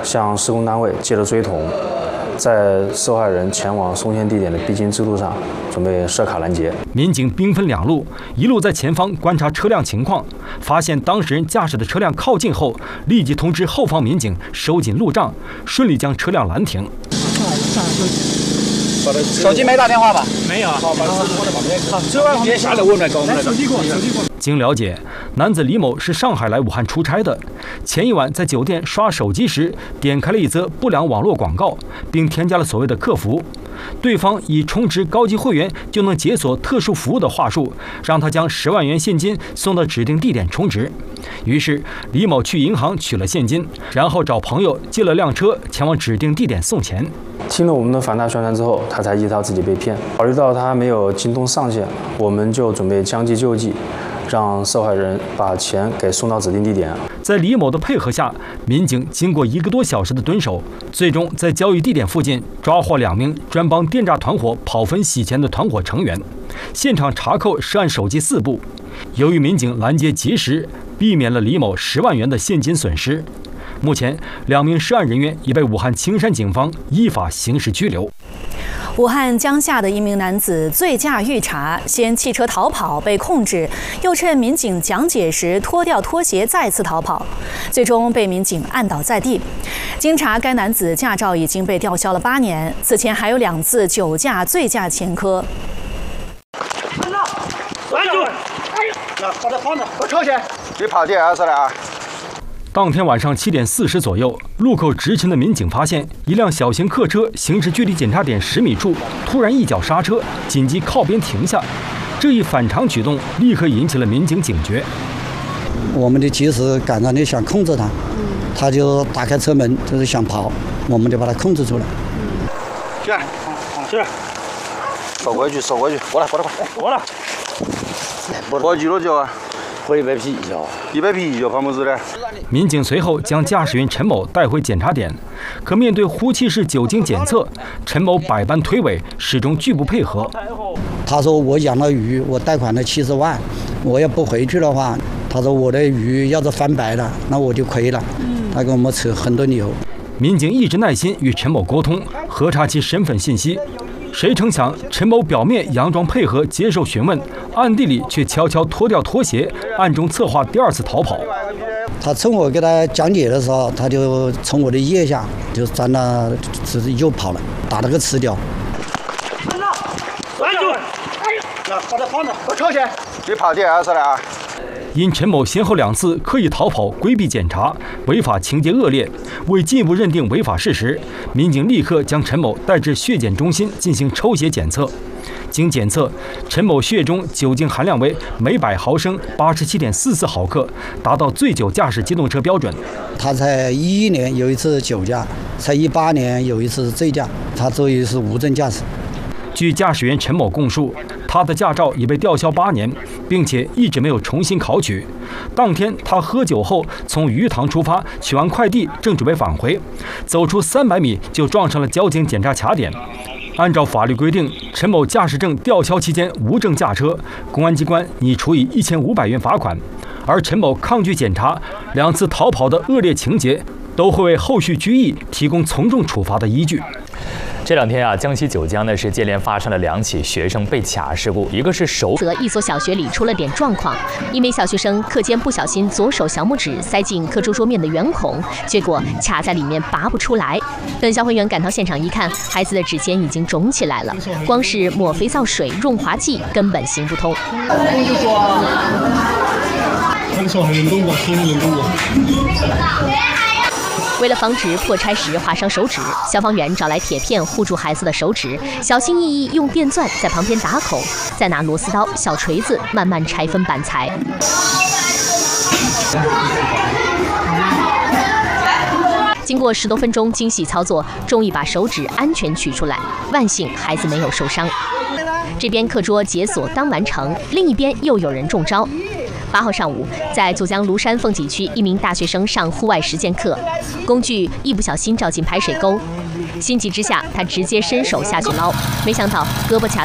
向施工单位借了锥桶，在受害人前往送签地点的必经之路上准备设卡拦截。 民警兵分两路，一路在前方观察车辆情况，发现当事人驾驶的车辆靠近后，立即通知后方民警收紧路障，顺利将车辆拦停。 手机没打电话吧？ 没有。 好，把手机放在旁边。好，这玩意下来我们来搞，我们来搞。手机过。 经了解，男子李某是上海来武汉出差的，前一晚在酒店刷手机时点开了一则不良网络广告，并添加了所谓的客服。对方以充值高级会员就能解锁特殊服务的话术，让他将10万元现金送到指定地点充值。于是李某去银行取了现金，然后找朋友借了辆车前往指定地点送钱。 听了我们的反诈宣传之后，他才意识到自己被骗。考虑到他没有京东上线，我们就准备将计就计，让受害人把钱给送到指定地点。 在李某的配合下，民警经过1个多小时的蹲守，最终在交易地点附近抓获2名专帮电诈团伙跑分洗钱的团伙成员，现场查扣涉案手机4部。由于民警拦截及时，避免了李某10万元的现金损失。目前2名涉案人员已被武汉青山警方依法刑事拘留。 武汉江夏的一名男子醉驾遇查，先弃车逃跑被控制，又趁民警讲解时脱掉拖鞋再次逃跑，最终被民警按倒在地。经查，该男子驾照已经被吊销了8年，此前还有2次酒驾、醉驾前科。 站住！那把他放着，我抽钱。你跑第二次了啊？ 当天晚上7点40左右，路口执勤的民警发现一辆小型客车行驶距离检查点10米处，突然一脚刹车，紧急靠边停下。这一反常举动立刻引起了民警警觉。 我们就及时赶上，就想控制他，他就打开车门，就是想跑，我们就把他控制住了。 是，收回去，过来，过来。喝几多酒啊？喝100啤酒，100啤酒，胖不子的。 民警随后将驾驶员陈某带回检查点，可面对呼气式酒精检测，陈某百般推诿，始终拒不配合。 他说我养了鱼，我贷款了70万，我要不回去的话，他说我的鱼要是翻白了，那我就亏了。他给我们扯很多理由。 民警一直耐心与陈某沟通，核查其身份信息。谁成想，陈某表面佯装配合接受询问，暗地里却悄悄脱掉拖鞋，暗中策划第2次逃跑。 他趁我给他讲解的时候，他就从我的腋下就钻了，又跑了，打了个赤脚。 站住！那把他放着，我抽钱。你跑第2次了啊？ 因陈某先后2次刻意逃跑、规避检查，违法情节恶劣，为进一步认定违法事实，民警立刻将陈某带至血检中心进行抽血检测。经检测，陈某血中酒精含量为每100毫升87.44毫克，达到醉酒驾驶机动车标准。 他才11年有一次酒驾，才18年有一次醉驾，他属于是无证驾驶。 据驾驶员陈某供述，他的驾照已被吊销8年，并且一直没有重新考取。当天他喝酒后从鱼塘出发，取完快递正准备返回，走出300米就撞上了交警检查卡点。按照法律规定，陈某驾驶证吊销期间无证驾车，公安机关拟处以1500元罚款。而陈某抗拒检查，2次逃跑的恶劣情节，都会为后续拘役提供从重处罚的依据。 这2天啊，江西九江呢是接连发生了2起学生被卡事故，一个是则一所小学里出了点状况，一名小学生课间不小心左手小拇指塞进课桌桌面的圆孔，结果卡在里面拔不出来。等消防员赶到现场一看，孩子的指尖已经肿起来了，光是抹肥皂水、润滑剂根本行不通。为了防止破拆时划伤手指，消防员找来铁片护住孩子的手指，小心翼翼用电钻在旁边打孔，再拿螺丝刀、小锤子慢慢拆分板材。经过10多分钟精细操作，终于把手指安全取出来，万幸孩子没有受伤。这边课桌解锁刚完成，另一边又有人中招。8号上午，在九江芦山凤脊区，一名大学生上户外实践课，工具一不小心掉进排水沟，心急之下，他直接伸手下去捞，没想到胳膊卡